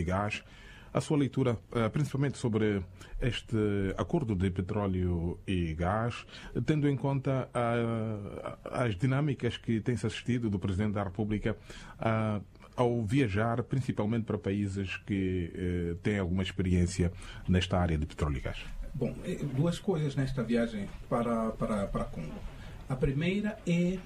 gás. A sua leitura, principalmente sobre este acordo de petróleo e gás, tendo em conta as dinâmicas que tem-se assistido do Presidente da República ao viajar, principalmente para países que têm alguma experiência nesta área de petróleo e gás. Bom, duas coisas nesta viagem para Congo. A primeira é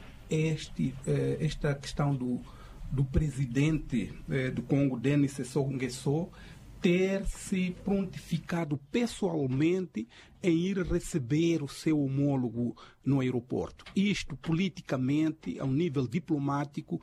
esta questão do presidente do Congo, Denis Sassou Nguesso, ter se prontificado pessoalmente em ir receber o seu homólogo no aeroporto. Isto, politicamente, a um nível diplomático,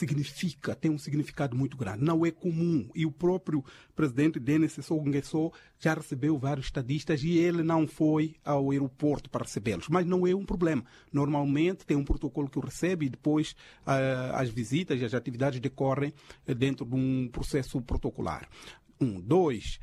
tem um significado muito grande. Não é comum. E o próprio presidente Denis Sassou Nguesso já recebeu vários estadistas e ele não foi ao aeroporto para recebê-los. Mas não é um problema. Normalmente tem um protocolo que o recebe e depois as visitas e as atividades decorrem dentro de um processo protocolar. Dois,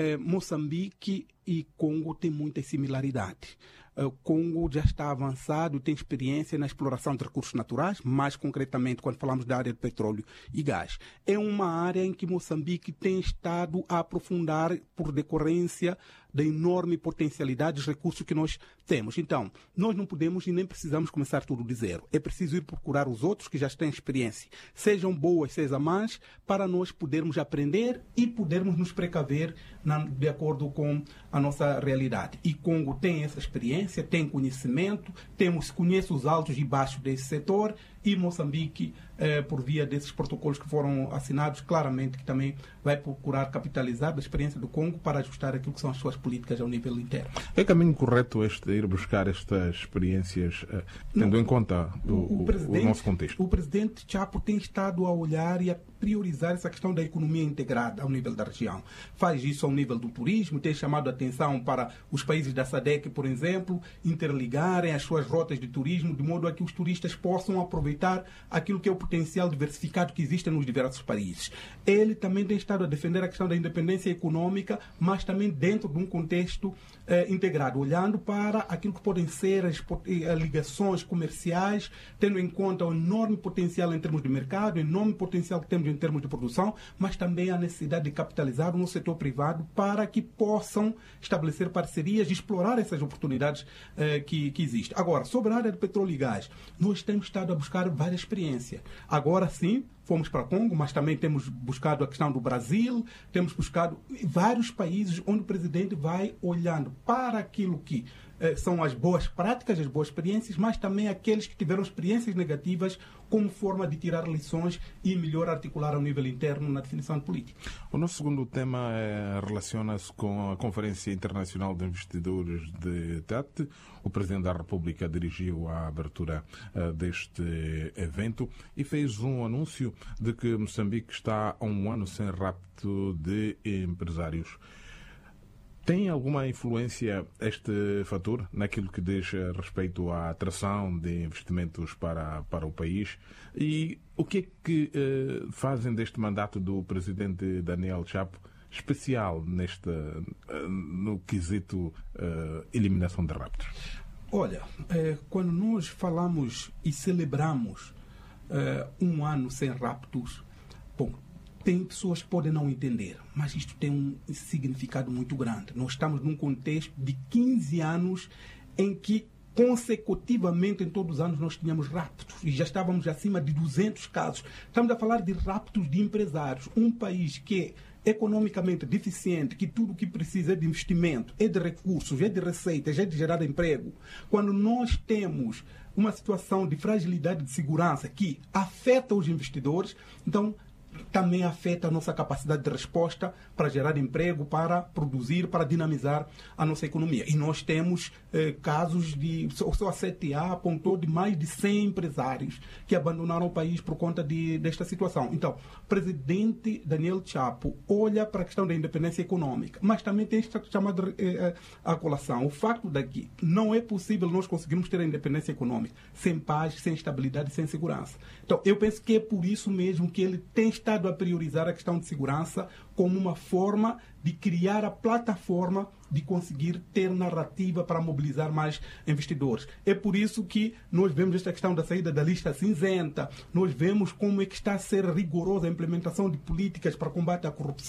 Moçambique e Congo têm muitas similaridades. Congo já está avançado, tem experiência na exploração de recursos naturais, mais concretamente quando falamos da área de petróleo e gás. É uma área em que Moçambique tem estado a aprofundar por decorrência da enorme potencialidade dos recursos que nós temos. Então, nós não podemos e nem precisamos começar tudo de zero. É preciso ir procurar os outros que já têm experiência, sejam boas, sejam más, para nós podermos aprender e podermos nos precaver de acordo com a nossa realidade. E Congo tem essa experiência, tem conhecimento, conhece os altos e baixos desse setor, e Moçambique, por via desses protocolos que foram assinados, claramente que também vai procurar capitalizar da experiência do Congo para ajustar aquilo que são as suas políticas ao nível interno. É caminho correto ir buscar estas experiências, tendo em conta o nosso contexto? O presidente Chapo tem estado a olhar e a priorizar essa questão da economia integrada ao nível da região. Faz isso ao nível do turismo, tem chamado a atenção para os países da SADC, por exemplo, interligarem as suas rotas de turismo, de modo a que os turistas possam aproveitar aquilo que é o potencial diversificado que existe nos diversos países. Ele também tem estado a defender a questão da independência econômica, mas também dentro de um contexto integrado, olhando para aquilo que podem ser as ligações comerciais, tendo em conta o enorme potencial em termos de mercado, o enorme potencial que temos em termos de produção, mas também a necessidade de capitalizar no setor privado para que possam estabelecer parcerias e explorar essas oportunidades que existem. Agora, sobre a área de petróleo e gás, nós temos estado a buscar várias experiências. Agora sim, fomos para Congo, mas também temos buscado a questão do Brasil, temos buscado vários países onde o presidente vai olhando para aquilo que são as boas práticas, as boas experiências, mas também aqueles que tiveram experiências negativas como forma de tirar lições e melhor articular ao nível interno na definição de política. O nosso segundo tema relaciona-se com a Conferência Internacional de Investidores de Tete. O Presidente da República dirigiu a abertura deste evento e fez um anúncio de que Moçambique está há um ano sem rapto de empresários. Tem alguma influência este fator naquilo que diz respeito à atração de investimentos para o país? E o que é que fazem deste mandato do presidente Daniel Chapo especial no quesito eliminação de raptos? Olha, quando nós falamos e celebramos um ano sem raptos, bom, tem pessoas que podem não entender, mas isto tem um significado muito grande. Nós estamos num contexto de 15 anos em que, consecutivamente, em todos os anos, nós tínhamos raptos e já estávamos acima de 200 casos. Estamos a falar de raptos de empresários. Um país que é economicamente deficiente, que tudo o que precisa é de investimento, é de recursos, é de receitas, é de gerar emprego. Quando nós temos uma situação de fragilidade de segurança que afeta os investidores, então também afeta a nossa capacidade de resposta para gerar emprego, para produzir, para dinamizar a nossa economia. E nós temos casos só a CTA apontou de mais de 100 empresários que abandonaram o país por conta desta situação. Então, o presidente Daniel Chapo olha para a questão da independência econômica, mas também tem esta chamada a colação. O facto de que não é possível nós conseguirmos ter a independência econômica sem paz, sem estabilidade, sem segurança. Então, eu penso que é por isso mesmo que ele tem estado a priorizar a questão de segurança como uma forma de criar a plataforma de conseguir ter narrativa para mobilizar mais investidores. É por isso que nós vemos esta questão da saída da lista cinzenta, nós vemos como é que está a ser rigorosa a implementação de políticas para combate à corrupção,